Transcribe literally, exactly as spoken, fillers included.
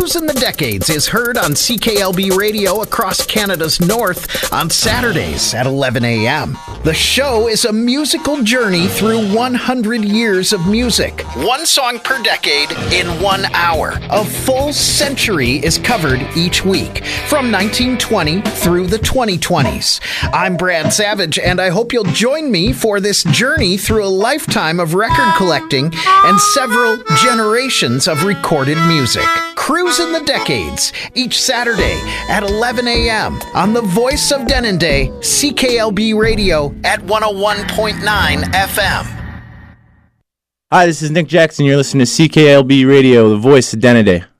Cruisin' the Decades is heard on C K L B Radio across Canada's north on Saturdays at eleven a.m. The show is a musical journey through one hundred years of music. One song per decade in one hour. A full century is covered each week, from nineteen twenty through the twenty twenties. I'm Brad Savage, and I hope you'll join me for this journey through a lifetime of record collecting and several generations of recorded music. Cruisin' the Decades, each Saturday at eleven a.m. on the voice of Denendeh, C K L B Radio at one oh one point nine F M. Hi, this is Nick Jackson. You're listening to C K L B Radio, the voice of Denendeh.